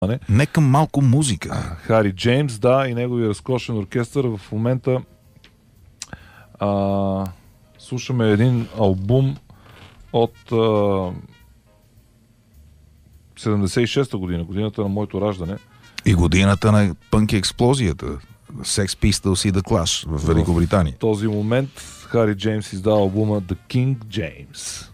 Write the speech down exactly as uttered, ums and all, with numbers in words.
Нека малко музика. Хари Джеймс, да, и неговия разкошен оркестър. В момента а, слушаме един албум от а, седемдесет и шеста година, годината на моето раждане. И годината на пънк експлозията. Sex Pistols и The Clash в Великобритания. В този момент Хари Джеймс издава албума The King James.